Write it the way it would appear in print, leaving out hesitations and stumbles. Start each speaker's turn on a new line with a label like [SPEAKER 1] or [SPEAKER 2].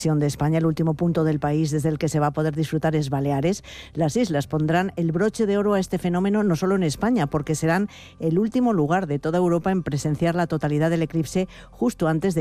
[SPEAKER 1] de España. El último punto del país desde el que se va a poder disfrutar es Baleares. Las islas pondrán el broche de oro a este fenómeno no solo en España, porque serán el último lugar de toda Europa en presenciar la totalidad del eclipse justo antes de